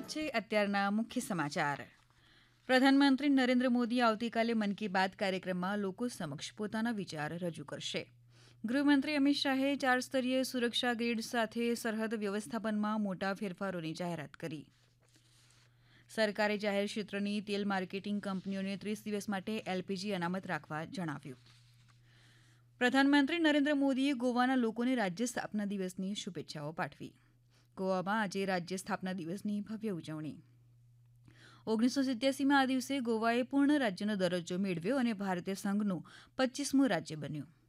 છે અત્યારના મુખ્ય સમાચાર. પ્રધાનમંત્રી નરેન્દ્ર મોદી આવતીકાલે મન કી બાત કાર્યક્રમમાં લોકો સમક્ષ પોતાના વિચાર રજૂ કરશે. ગૃહમંત્રી અમિત શાહે 4 સ્તરીય સુરક્ષા ગ્રીડ સાથે સરહદ વ્યવસ્થાપનમાં મોટા ફેરફારોની જાહેરાત કરી. સરકારે જાહેર ક્ષેત્રની તેલ માર્કેટિંગ કંપનીઓને 30 દિવસ માટે એલપીજી અનામત રાખવા જણાવ્યું. પ્રધાનમંત્રી નરેન્દ્ર મોદીએ ગોવાના લોકોને રાજ્ય સ્થાપના દિવસની શુભેચ્છાઓ પાઠવી. ગોવામાં આજે રાજ્ય સ્થાપના દિવસની ભવ્ય ઉજવણી. 1987માં આ દિવસે ગોવાએ પૂર્ણ રાજ્યનો દરજ્જો મેળવ્યો અને ભારતીય સંઘનું 25મું રાજ્ય બન્યું.